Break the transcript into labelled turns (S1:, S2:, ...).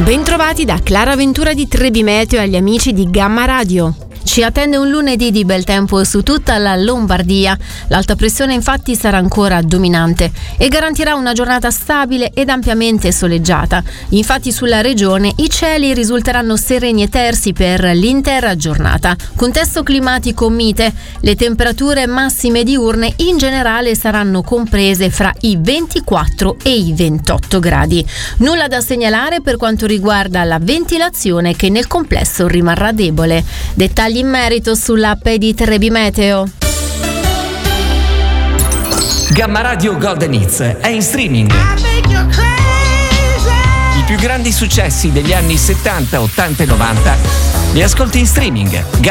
S1: Bentrovati da Clara Ventura di Trebi Meteo e agli amici di Gamma Radio. Ci attende un lunedì di bel tempo su tutta la Lombardia. L'alta pressione infatti sarà ancora dominante e garantirà una giornata stabile ed ampiamente soleggiata. Infatti sulla regione i cieli risulteranno sereni e tersi per l'intera giornata. Contesto climatico mite. Le temperature massime diurne in generale saranno comprese fra i 24 e i 28 gradi. Nulla da segnalare per quanto riguarda la ventilazione, che nel complesso rimarrà debole. Dettagli in merito sull'app di Trebi Meteo.
S2: Gamma Radio Golden Hits è in streaming. I più grandi successi degli anni 70, 80 e 90 li ascolti in streaming.